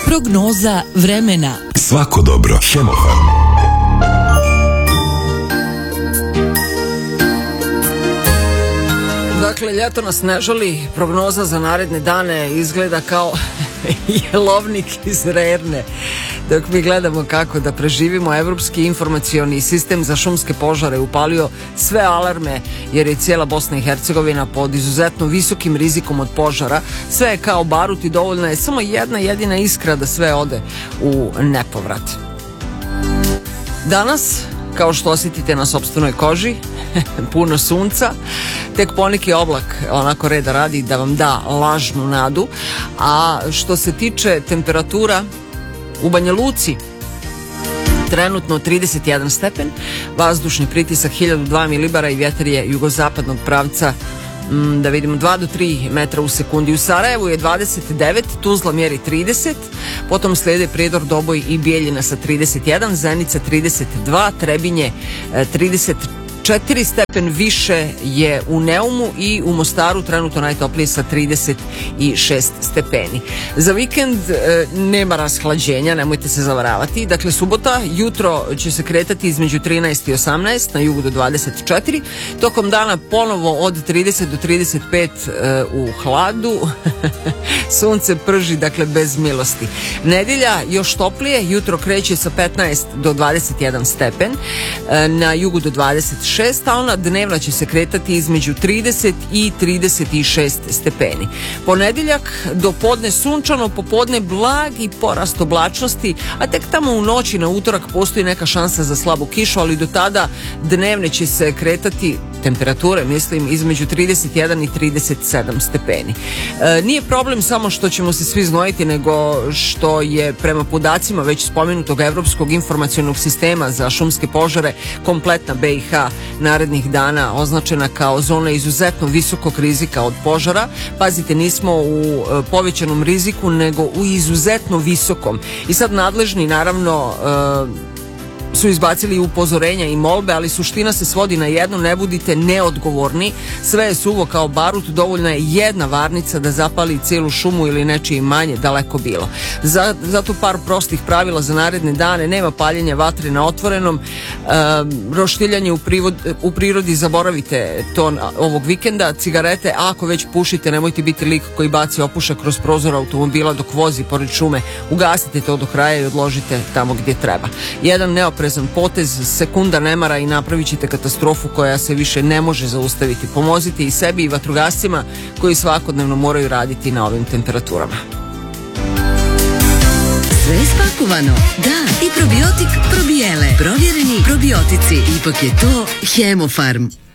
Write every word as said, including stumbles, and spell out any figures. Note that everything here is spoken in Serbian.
Prognoza vremena. Svako dobro. Hemofarm. Dakle, ljeto nas ne žali, prognoza za naredne dane izgleda kao jelovnik iz Rerne. Dok mi gledamo kako da preživimo, Evropski informacioni sistem za šumske požare upalio sve alarme, jer je cijela Bosna i Hercegovina pod izuzetno visokim rizikom od požara. Sve je kao barut i dovoljna je samo jedna jedina iskra da sve ode u nepovrat. Danas, kao što osjetite na sopstvenoj koži, puno sunca, tek poneki oblak onako reda radi da vam da lažnu nadu. A što se tiče temperatura, u Banja Luci trenutno trideset jedan stepen, vazdušni pritisak hiljadu dva milibara i vjetar je jugozapadnog pravca, mm, da vidimo, dva do tri metra u sekundi. U Sarajevu je dvadeset devet, Tuzla mjeri trideset, potom slijede Prijedor, Doboj i Bijeljina sa trideset jedan, Zenica trideset dva, Trebinje trideset četiri, stepen više je u Neumu i u Mostaru trenutno najtoplije sa trideset šest stepeni. Za vikend e, nema rashlađenja, nemojte se zavaravati. Dakle, subota, jutro će se kretati između trinaest i osamnaest, na jugu do dvadeset četiri. Tokom dana ponovo od trideset do trideset pet e, u hladu. Sunce prži, dakle, bez milosti. Nedjelja još toplije, jutro kreće sa petnaest do dvadeset jedan stepen, e, na jugu do dvadeset šest, a ona dnevna će se kretati između trideset i trideset šest stepeni. Ponedjeljak do podne sunčano, popodne blagi porast oblačnosti, a tek tamo u noći na utorak postoji neka šansa za slabu kišu, ali do tada dnevne će se kretati temperature, mislim, između trideset jedan i trideset sedam stepeni. E, nije problem samo što ćemo se svi znojiti, nego što je prema podacima već spomenutog Evropskog informacionog sistema za šumske požare kompletna B i H narednih dana označena kao zona izuzetno visokog rizika od požara. Pazite, nismo u e, povećanom riziku, nego u izuzetno visokom. I sad nadležni, naravno, e, su izbacili upozorenja i molbe, ali suština se svodi na jedno: ne budite neodgovorni, sve je suvo kao barut, dovoljna je jedna varnica da zapali cijelu šumu ili nečije manje, daleko bilo. Za, zato par prostih pravila za naredne dane: nema paljenja vatre na otvorenom, e, roštiljanje u, privod, u prirodi zaboravite to ovog vikenda, cigarete, a ako već pušite, nemojte biti lik koji baci opušak kroz prozor automobila dok vozi pored šume, ugasite to do kraja i odložite tamo gdje treba. Jedan neoprezan potez, sekunda nemara i napravit ćete katastrofu koja se više ne može zaustaviti. Pomozite i sebi i vatrogascima koji svakodnevno moraju raditi na ovim temperaturama. Sve je spakovano. Da, i probiotik probijele. Provjereni probiotici. Ipak je to Hemofarm.